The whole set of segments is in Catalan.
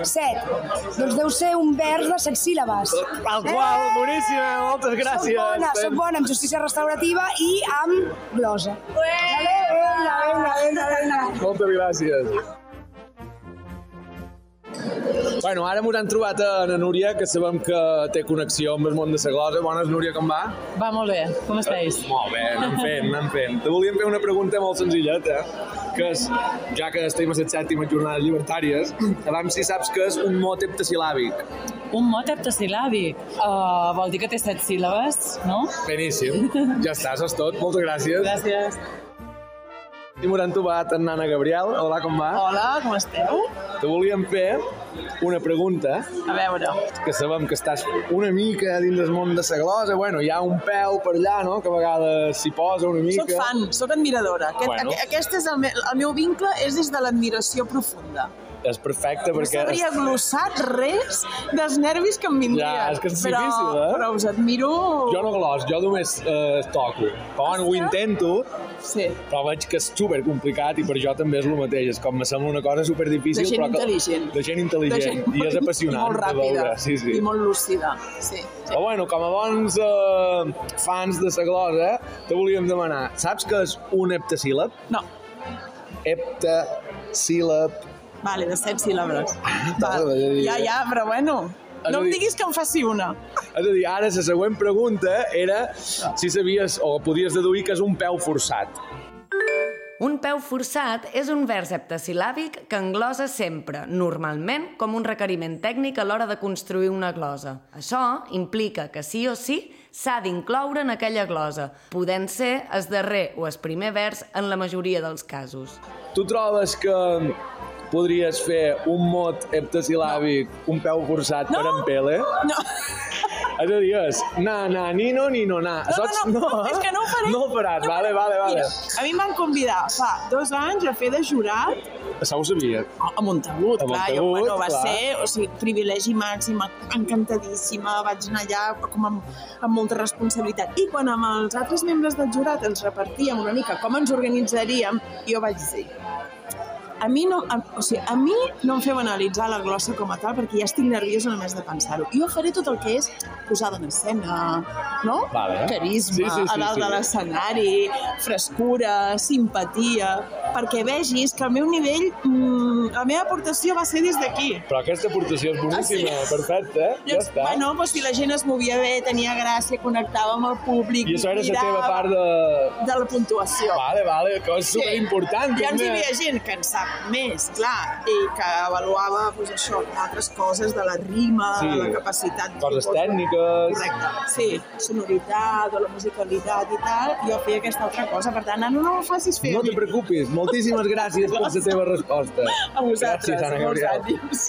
7. Doncs deu ser un vers de 7 síl·labes. Tal qual, boníssima, moltes gràcies. Soc bona amb justícia restaurativa i amb glosa. Vinga. Moltes gràcies. Bueno, ara m'ho han trobat a la Núria, que sabem que té connexió amb el món de la glosa. Bones, Núria, com va? Va molt bé, com estàs? Molt bé, anem fent. Te volíem fer una pregunta molt senzilleta, que és, ja que estem a les 7ª jornades llibertàries, abans si saps que és un mot heptasil·làbic. Un mot heptasil·làbic? Vol dir que té 7 síl·labes, no? Beníssim. Ja està, és tot. Moltes gràcies. Gràcies. I m'ho han trobat en Nana Gabriel. Hola, com va? Hola, com esteu? Te volíem fer una pregunta. A veure. Que sabem que estàs una mica dins del món de la glosa. Bueno, hi ha un peu per allà, no?, que a vegades s'hi posa una mica. Soc fan, soc admiradora. Aquest és el meu vincle és des de l'admiració profunda. És perfecte perquè... No sabria glossat res dels nervis que em vindrien. Ja, és que és difícil, Però us admiro... Jo no glos, jo només toco. Però bueno, ho intento, sí. Però veig que és supercomplicat i per jo també és el mateix. És com me sembla una cosa superdifícil. De gent intel·ligent. De gent intel·ligent. I és apassionant. I molt ràpida. Sí. I molt lúcida. Sí. Però bueno, com a bons fans de la glosa, te volíem demanar, saps què és un heptasíl·lab? No. Heptasíl·lab. Vale, de 7 síl·labes. Ja, però bueno, no em diguis que em faci una. És a dir, ara la següent pregunta era si sabies o podies deduir que és un peu forçat. Un peu forçat és un vers heptasil·làbic que englosa sempre, normalment, com un requeriment tècnic a l'hora de construir una glosa. Això implica que sí o sí s'ha d'incloure en aquella glosa, podent ser el darrer o el primer vers en la majoria dels casos. Tu trobes que podries fer un mot heptasil·làbic, un peu forçat per en Pele? No. És a dir, és na, nino, na. No, és que no ho faré. No ho faràs, vale. Mira, a mi em van convidar fa 2 anys a fer de jurat. Això ho sabia. A Montagut, clar. Va ser privilegi màxim, encantadíssima, vaig anar allà amb molta responsabilitat. I quan amb els altres membres del jurat ens repartíem una mica com ens organitzaríem, jo vaig dir... A mi no em feu analitzar la glossa com a tal perquè ja estic nerviosa només de pensar-ho. Jo faré tot el que és posada en escena, no? Vale. Carisma, a dalt de l'escenari, frescura, simpatia, perquè vegis que el meu nivell, la meva aportació va ser des d'aquí. Però aquesta aportació és boníssima, perfecte, ja està. Bueno, doncs si la gent es movia bé, tenia gràcia, connectava amb el públic... I això era la teva part de... De la puntuació. Vale, que és superimportant. Ja ens hi havia gent que en sap més, clar, i que avaluava altres coses de la rima, de la capacitat... Coses tècniques... Correcte, sí, sonoritat o la musicalitat i tal, jo feia aquesta altra cosa, per tant, no em facis fer... No te preocupis, moltíssimes gràcies per la teva resposta. A vosaltres, molts ànims.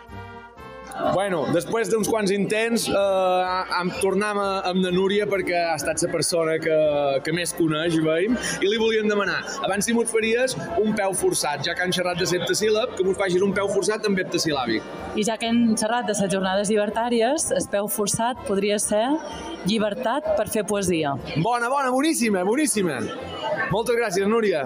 Bueno, després d'uns quants intents tornem amb la Núria perquè ha estat la persona que més coneix, veiem, i li volíem demanar, abans si m'ho faries un peu forçat, ja que han xerrat de heptasíl·lab, que m'ho facis un peu forçat amb heptasíl·làbic. I ja que hem xerrat de les jornades llibertàries, el peu forçat podria ser llibertat per fer poesia. Bona, boníssima. Moltes gràcies, Núria.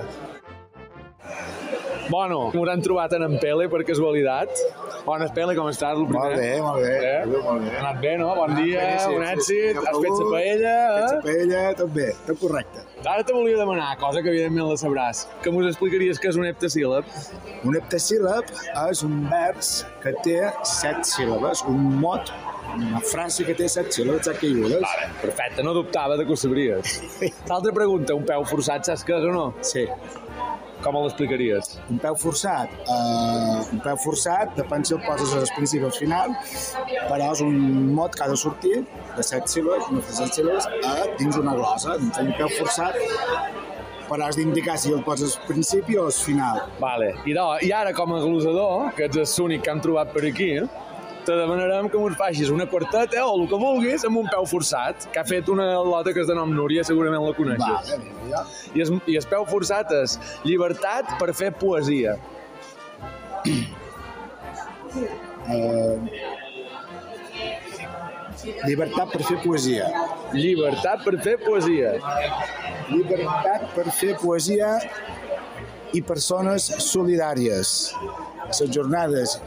Bueno, m'ho han trobat en Pele per casualitat. Bones, Pele, com estàs? Molt bé. Ha anat bé, no? Bon dia, un èxit. Has fet la paella, La paella, tot bé, tot correcte. Ara te volia demanar, cosa que evidentment la sabràs, que m'ho explicaries què és un heptasíl·lab? Un heptasíl·lab és un vers que té 7 síl·labes, un mot, una frase que té 7 síl·labes caigudes. Vale, perfecte, no dubtava que ho sabries. L'altra pregunta, un peu forçat, saps què és o no? Sí. Com l'explicaries? Un peu forçat, depèn si el poses al principi o al final, però és un mot que ha de sortir de 7 síl·labes, una frase de 7 síl·labes, dins una glosa. Un peu forçat, però has d'indicar si el poses al principi o al final. Vale. I ara, com a glosador, que ets l'únic que han trobat per aquí, te demanarem que m'ho facis una quarteta o el que vulguis amb un peu forçat, que ha fet una lota que és de nom Núria, segurament la coneixes. Vale, I el peu forçat és llibertat per fer poesia. Llibertat per fer poesia. Llibertat per fer poesia. Llibertat per fer poesia i persones solidàries. Les jornades